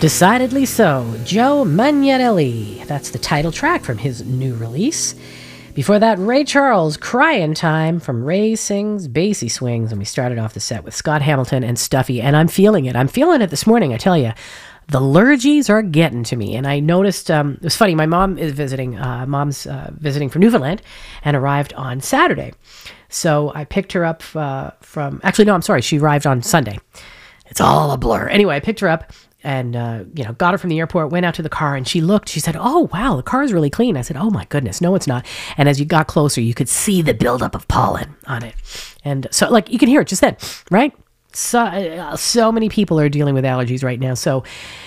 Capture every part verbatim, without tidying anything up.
Decidedly So, Joe Manganiello. That's the title track from his new release. Before that, Ray Charles, Crying Time from Ray Sings Bassy Swings. And we started off the set with Scott Hamilton and Stuffy. And I'm feeling it. I'm feeling it this morning, I tell you. The lurgies are getting to me. And I noticed, um, it was funny, my mom is visiting, uh, mom's uh, visiting from Newfoundland and arrived on Saturday. So I picked her up uh, from, actually, no, I'm sorry, she arrived on Sunday. It's all a blur. Anyway, I picked her up and, uh, you know, got her from the airport, went out to the car, and she looked, she said, oh, wow, the car is really clean. I said, oh my goodness, no, it's not. And as you got closer, you could see the buildup of pollen on it. And so, like, you can hear it just then, right? So, uh, so many people are dealing with allergies right now. So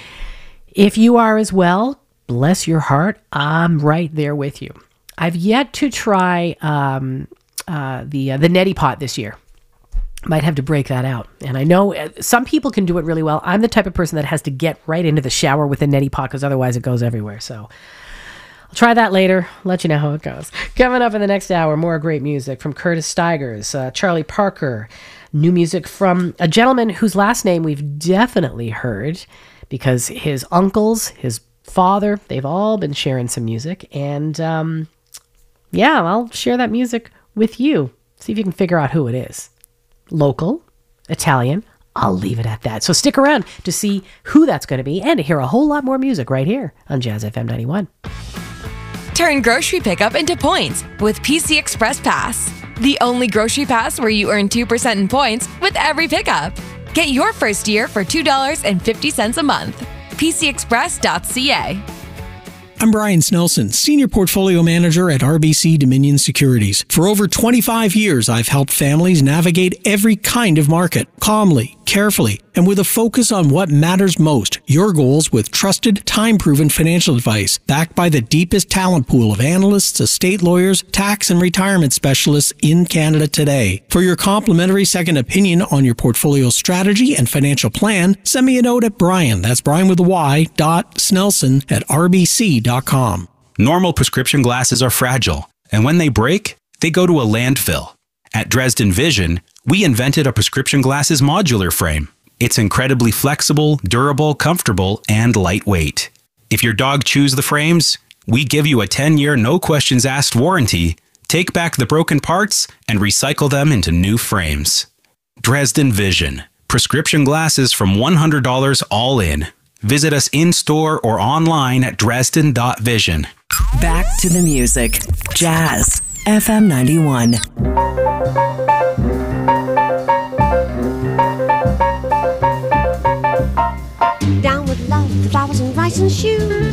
if you are as well, bless your heart, I'm right there with you. I've yet to try um, uh, the uh, the neti pot this year. Might have to break that out. And I know some people can do it really well. I'm the type of person that has to get right into the shower with a neti pot because otherwise it goes everywhere. So I'll try that later. Let you know how it goes. Coming up in the next hour, more great music from Curtis Stigers, uh, Charlie Parker, new music from a gentleman whose last name we've definitely heard because his uncles, his father, they've all been sharing some music. And um, yeah, I'll share that music with you. See if you can figure out who it is. Local, Italian, I'll leave it at that. So stick around to see who that's going to be and to hear a whole lot more music right here on Jazz F M ninety-one. Turn grocery pickup into points with P C Express Pass. The only grocery pass where you earn two percent in points with every pickup. Get your first year for two dollars and fifty cents a month. P C express dot c a. I'm Brian Snelson, Senior Portfolio Manager at R B C Dominion Securities. For over twenty-five years, I've helped families navigate every kind of market, calmly, carefully, and with a focus on what matters most, your goals with trusted, time-proven financial advice, backed by the deepest talent pool of analysts, estate lawyers, tax and retirement specialists in Canada today. For your complimentary second opinion on your portfolio strategy and financial plan, send me a note at Brian, that's Brian with a Y, dot Snelson at r b c dot com. Normal prescription glasses are fragile, and when they break, they go to a landfill. At Dresden Vision, we invented a prescription glasses modular frame. It's incredibly flexible, durable, comfortable, and lightweight. If your dog chews the frames, we give you a ten-year no-questions-asked warranty, take back the broken parts, and recycle them into new frames. Dresden Vision. Prescription glasses from one hundred dollars all in. Visit us in-store or online at dresden dot vision. Back to the music. Jazz F M ninety-one. Down with love, the flowers and rice and shoes.